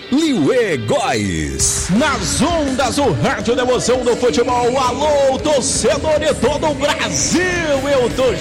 Liuê Góes. Nas ondas, o rádio da emoção do futebol. Alô, torcedor de todo o Brasil. Eu tô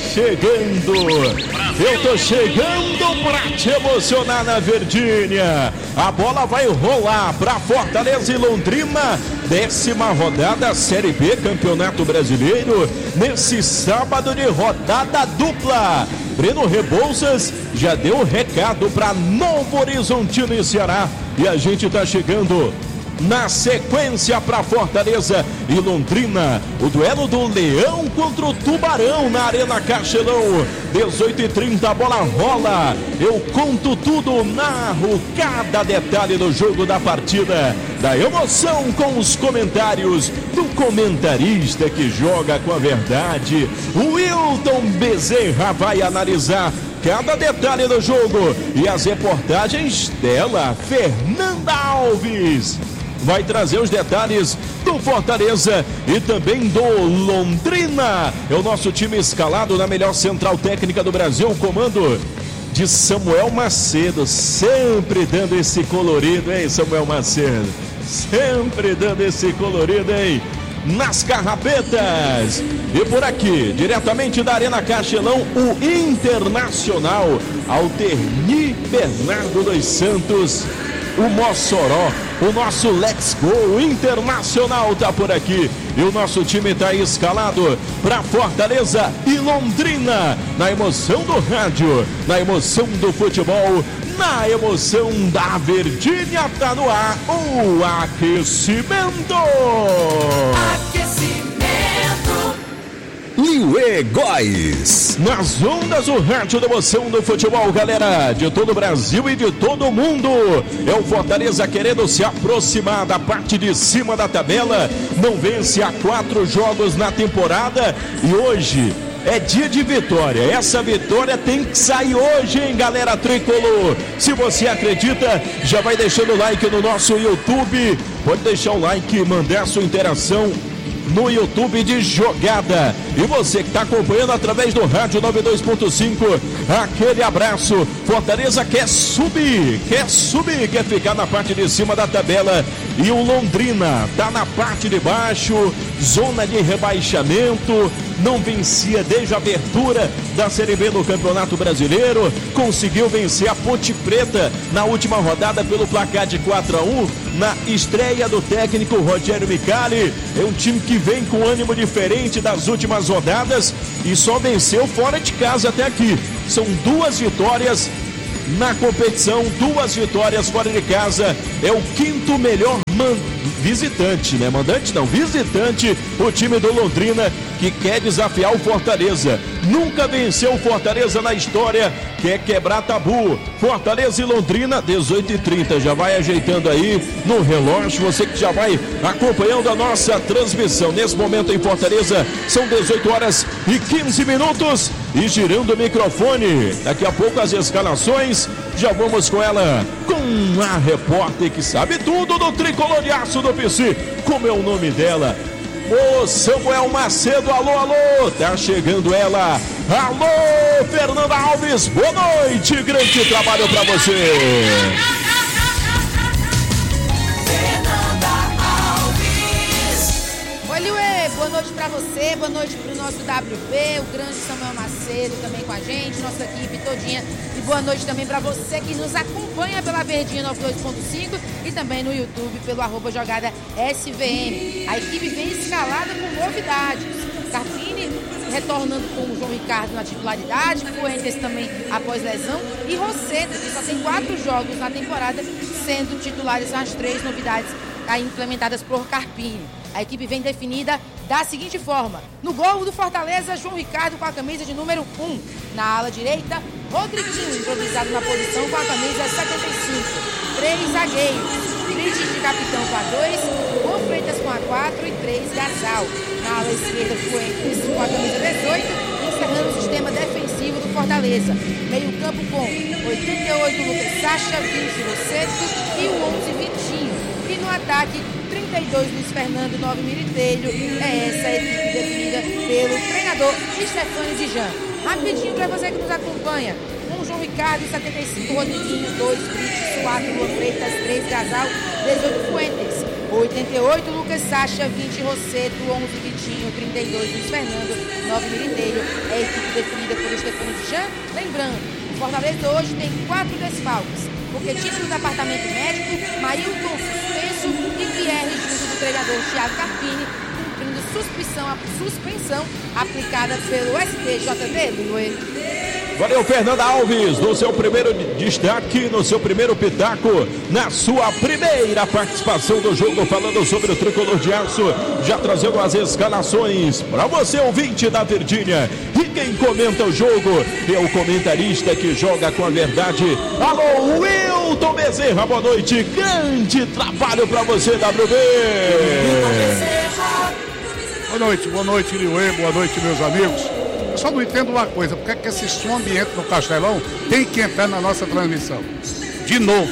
chegando pra te emocionar na Verdinha. A bola vai rolar pra Fortaleza e Londrina. 10ª rodada Série B, Campeonato Brasileiro. Nesse sábado de rodada dupla. Breno Rebouças já deu o recado para Novo Horizontino e Ceará. E a gente está chegando na sequência para Fortaleza e Londrina. O duelo do Leão contra o Tubarão na Arena Castelão. 18h30, a bola rola. Eu conto tudo, narro cada detalhe do jogo, da partida, da emoção, com os comentários do comentarista que joga com a verdade. O Wilton Bezerra vai analisar cada detalhe do jogo e as reportagens dela, Fernanda Alves, vai trazer os detalhes do Fortaleza e também do Londrina. É o nosso time escalado na melhor central técnica do Brasil, o comando de Samuel Macedo, sempre dando esse colorido, hein, Samuel Macedo? Sempre dando esse colorido, hein? Nas carrapetas. E por aqui, diretamente da Arena Castelão, o Internacional, Alterni Bernardo dos Santos, o Mossoró, o nosso Let's Go, o Internacional tá por aqui. E o nosso time tá escalado para Fortaleza e Londrina, na emoção do rádio, na emoção do futebol, na emoção da Verdinha. Tá no ar o aquecimento. Liuê Góes. Nas ondas, o rádio da emoção do futebol, galera, de todo o Brasil e de todo o mundo. É o Fortaleza querendo se aproximar da parte de cima da tabela. Não vence há 4 jogos na temporada e hoje é dia de vitória. Essa vitória tem que sair hoje, hein, galera tricolor? Se você acredita, já vai deixando o like no nosso YouTube. Pode deixar o like e mandar a sua interação no YouTube de jogada. E você que está acompanhando através do rádio 92.5, aquele abraço. Fortaleza quer subir, quer ficar na parte de cima da tabela. E o Londrina está na parte de baixo, zona de rebaixamento. Não vencia desde a abertura da Série B do Campeonato Brasileiro. Conseguiu vencer a Ponte Preta na última rodada pelo placar de 4-1, na estreia do técnico Rogério Micali. É um time que vem com ânimo diferente das últimas rodadas e só venceu fora de casa até aqui. São 2 vitórias na competição, 2 vitórias fora de casa. É o 5º melhor visitante, né? Mandante não, visitante, o time do Londrina, que quer desafiar o Fortaleza. Nunca venceu o Fortaleza na história, quer quebrar tabu. Fortaleza e Londrina, 18h30, já vai ajeitando aí no relógio, você que já vai acompanhando a nossa transmissão. Nesse momento em Fortaleza, são 18h15 e girando o microfone. Daqui a pouco as escalações, já vamos com ela, com a repórter que sabe tudo do tricolor de aço do PC. Como é o nome dela? Ô Samuel Macedo, alô, alô, tá chegando ela. Alô, Fernanda Alves, boa noite, grande trabalho pra você. Boa noite para você, boa noite para o nosso WP, o grande Samuel Macedo também com a gente, nossa equipe todinha. E boa noite também para você que nos acompanha pela Verdinha 92.5 e também no YouTube pelo @jogada_SVM. A equipe vem escalada com novidades. Carpini retornando com o João Ricardo na titularidade, Fuentes também após lesão e Rosseto, que só tem 4 jogos na temporada, sendo titulares as 3 novidades aí implementadas por Carpini. A equipe vem definida da seguinte forma: no gol do Fortaleza, João Ricardo com a camisa de número 1. Na ala direita, Rodriguinho, improvisado na posição com a camisa 75. 3 zagueiros, Frites de capitão com a 2, Juan Freitas com a 4 e 3 Gasal. Na ala esquerda, Fuentes com a camisa 18, encerrando o sistema defensivo do Fortaleza. Meio campo com 88 Lucas Sacha, 20 Rosseto e o 11 Vitinho. E no ataque, 32 Luiz Fernando, 9 Militelho. É essa a equipe definida pelo treinador Stefano Zijan. Rapidinho para você que nos acompanha, com o João Ricardo Ricardo, 75, Rodriguinho, 2, Brites, 4, Luan Freitas, 3, Gasal, 18, Fuentes, 88, Lucas Sacha, 20, Rosseto, 11, Vitinho, 32, Luiz Fernando, 9, Mirindeiro. É a equipe definida por Estefano Jean. Lembrando, o Fortaleza hoje tem 4 desfalques, porque título do departamento médico, Mailton suspenso e Pierre junto do treinador Thiago Carpini, cumprindo suspensão aplicada pelo STJD. Valeu, Fernanda Alves, no seu primeiro destaque, no seu primeiro pitaco, na sua primeira participação do jogo, falando sobre o Tricolor de Aço, já trazendo as escalações para você, ouvinte da Verdinha. E quem comenta o jogo é o comentarista que joga com a verdade. Alô, Wilton Bezerra, boa noite, grande trabalho para você, WB. Boa noite, Liuê, boa noite, meus amigos. Eu só não entendo uma coisa, porque é que esse som ambiente no Castelão tem que entrar na nossa transmissão. De novo.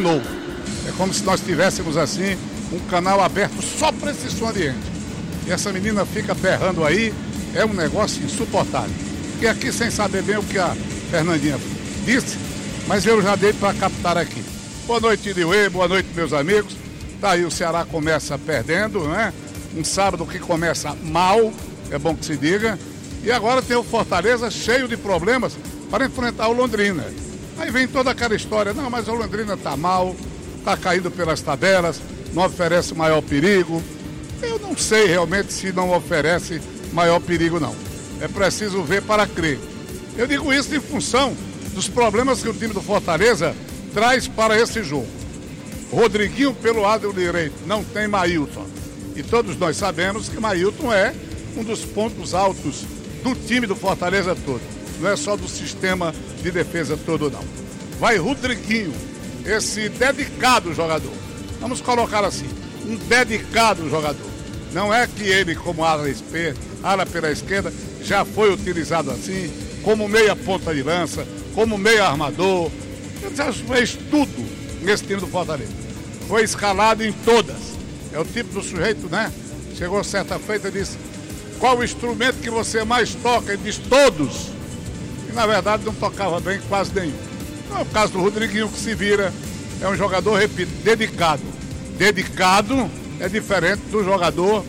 É como se nós tivéssemos assim um canal aberto só para esse som ambiente. E essa menina fica berrando aí, é um negócio insuportável. E aqui sem saber bem o que a Fernandinha disse, mas eu já dei para captar aqui. Boa noite, Liuê, boa noite, meus amigos. Tá aí, o Ceará começa perdendo, né? Um sábado que começa mal, é bom que se diga. E agora tem o Fortaleza cheio de problemas para enfrentar o Londrina. Aí vem toda aquela história, não, mas o Londrina está mal, está caindo pelas tabelas, não oferece maior perigo. Eu não sei realmente se não oferece maior perigo, não. É preciso ver para crer. Eu digo isso em função dos problemas que o time do Fortaleza traz para esse jogo. Rodriguinho pelo lado direito, não tem Mailton. E todos nós sabemos que Mailton é um dos pontos altos do time do Fortaleza todo. Não é só do sistema de defesa todo, não. Vai Rodriguinho, esse dedicado jogador. Vamos colocar assim, um dedicado jogador. Não é que ele, como ala pela esquerda, já foi utilizado assim, como meia ponta de lança, como meia armador. Ele já fez tudo nesse time do Fortaleza. Foi escalado em todas. É o tipo do sujeito, né? Chegou certa feita e disse: qual o instrumento que você mais toca? Ele diz: todos. E na verdade não tocava bem quase nenhum. Não é o caso do Rodriguinho, que se vira, é um jogador, repito, dedicado. Dedicado é diferente do jogador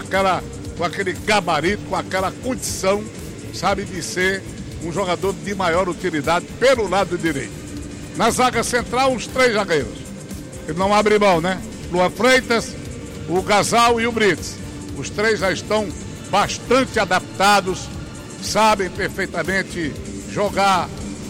com aquele gabarito, com aquela condição, sabe, de ser um jogador de maior utilidade pelo lado direito. Na zaga central, os 3 zagueiros. Ele não abre mão, né? Luan Freitas, o Gasal e o Brites. Os 3 já estão bastante adaptados, sabem perfeitamente jogar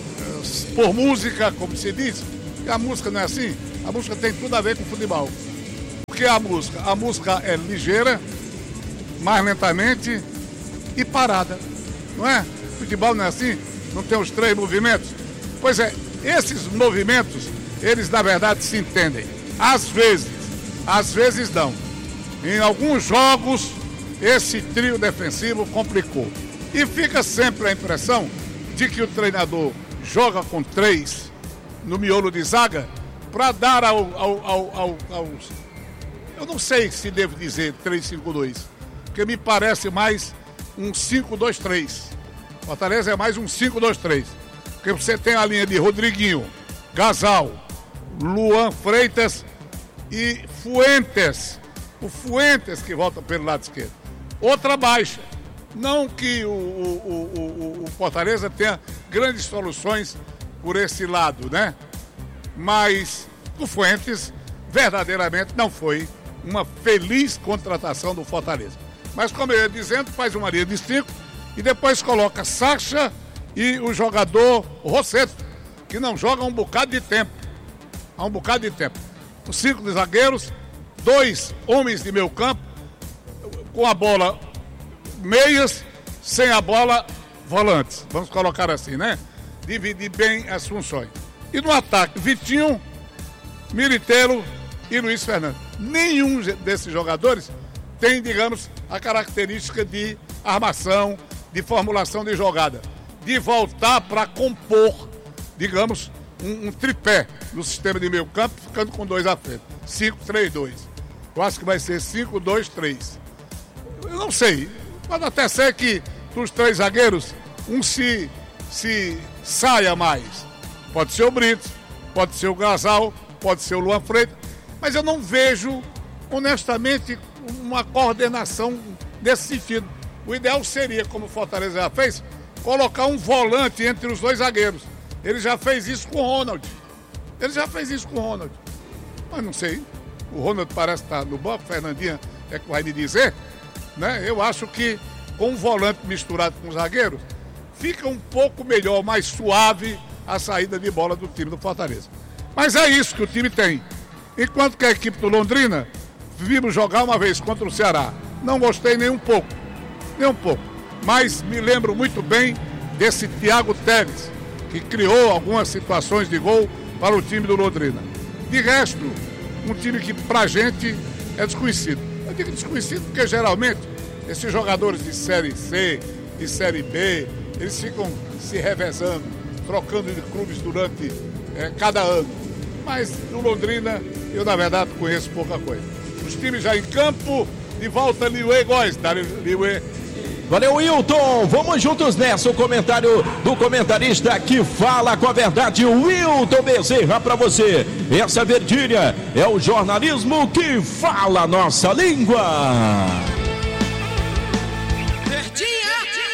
por música, como se diz. E a música não é assim? A música tem tudo a ver com futebol. O que é a música? A música é ligeira, mais lentamente e parada, não é? Futebol não é assim? Não tem os 3 movimentos? Pois é, esses movimentos, eles na verdade se entendem. Às vezes não. Em alguns jogos, esse trio defensivo complicou. E fica sempre a impressão de que o treinador joga com 3 no miolo de zaga para dar aos... Eu não sei se devo dizer 3-5-2, porque me parece mais um 5-2-3. Fortaleza é mais um 5-2-3. Porque você tem a linha de Rodriguinho, Gasal, Luan Freitas e Fuentes. O Fuentes que volta pelo lado esquerdo. Outra baixa. Não que o Fortaleza tenha grandes soluções por esse lado, né? Mas o Fuentes verdadeiramente não foi uma feliz contratação do Fortaleza. Mas, como eu ia dizendo, faz uma linha de 5 e depois coloca Sacha e o jogador Rosseto, que não joga há um bocado de tempo. Os 5 de zagueiros, 2 homens de meio campo, com a bola meias, sem a bola volantes. Vamos colocar assim, né? Dividir bem as funções. E no ataque, Vitinho, Militeiro e Luiz Fernando. Nenhum desses jogadores tem, digamos, a característica de armação, de formulação de jogada, de voltar para compor, digamos, um tripé no sistema de meio campo, ficando com 2 à frente. 5-3-2. Eu acho que vai ser 5-2-3. Eu não sei. Pode até ser que dos 3 zagueiros, um se saia mais. Pode ser o Brito, pode ser o Gasal, pode ser o Luan Freitas, mas eu não vejo, honestamente, uma coordenação nesse sentido. O ideal seria, como o Fortaleza já fez, colocar um volante entre os dois zagueiros. Ele já fez isso com o Ronald. Mas não sei, o Ronald parece estar no banco, Fernandinha é que vai me dizer, né? Eu acho que com um volante misturado com os zagueiros, fica um pouco melhor, mais suave a saída de bola do time do Fortaleza. Mas é isso que o time tem. Enquanto que a equipe do Londrina, vimos jogar uma vez contra o Ceará. Não gostei nem um pouco. Mas me lembro muito bem desse Thiago Teles, que criou algumas situações de gol para o time do Londrina. De resto, um time que pra gente é desconhecido. Eu digo desconhecido porque geralmente esses jogadores de Série C, de Série B, eles ficam se revezando, trocando de clubes durante cada ano. Mas no Londrina, eu na verdade conheço pouca coisa. Os times já em campo, de volta Liuê Góes, Liuê. Valeu, Wilton. Vamos juntos nessa. O comentário do comentarista que fala com a verdade, Wilton Bezerra, para você. Essa Verdinha é o jornalismo que fala a nossa língua. Verdinha.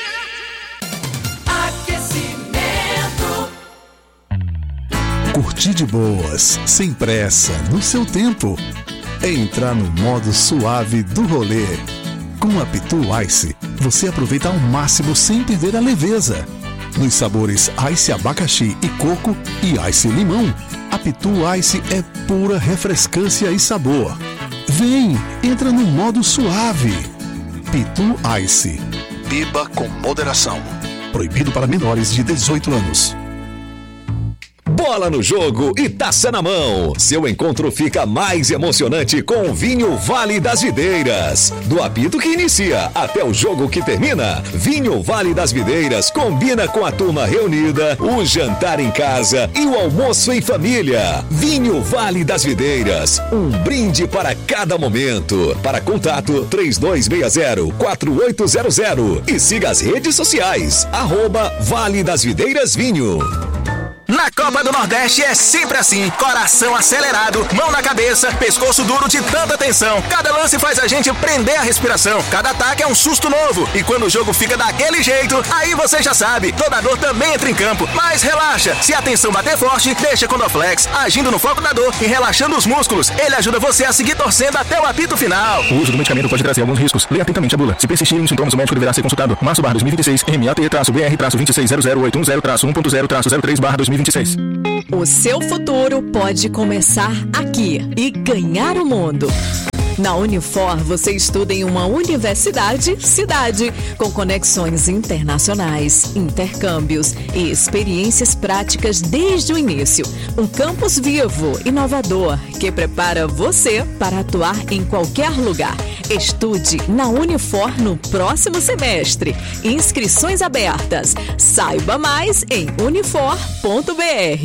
Aquecimento. Curtir de boas, sem pressa, no seu tempo. Entrar no modo suave do rolê. Com a Pitu Ice, você aproveita ao máximo sem perder a leveza. Nos sabores Ice Abacaxi e Coco e Ice Limão, a Pitu Ice é pura refrescância e sabor. Vem, entra no modo suave. Pitu Ice. Beba com moderação. Proibido para menores de 18 anos. Bola no jogo e taça na mão. Seu encontro fica mais emocionante com o Vinho Vale das Videiras. Do apito que inicia até o jogo que termina, Vinho Vale das Videiras combina com a turma reunida, o jantar em casa e o almoço em família. Vinho Vale das Videiras, um brinde para cada momento. Para contato 3260-4800 e siga as redes sociais, @Vale das Videiras Vinho. Na Copa do Nordeste é sempre assim, coração acelerado, mão na cabeça, pescoço duro de tanta tensão. Cada lance faz a gente prender a respiração, cada ataque é um susto novo. E quando o jogo fica daquele jeito, aí você já sabe, toda dor também entra em campo. Mas relaxa, se a tensão bater forte, deixa com o Dorflex, agindo no foco da dor e relaxando os músculos. Ele ajuda você a seguir torcendo até o apito final. O uso do medicamento pode trazer alguns riscos. Leia atentamente a bula. Se persistirem os sintomas, o médico deverá ser consultado. Março/2026, MAT-BR-2600810-1.0-1.03/2026. O seu futuro pode começar aqui e ganhar o mundo. Na Unifor, você estuda em uma universidade-cidade, com conexões internacionais, intercâmbios e experiências práticas desde o início. Um campus vivo, inovador, que prepara você para atuar em qualquer lugar. Estude na Unifor no próximo semestre. Inscrições abertas. Saiba mais em unifor.br.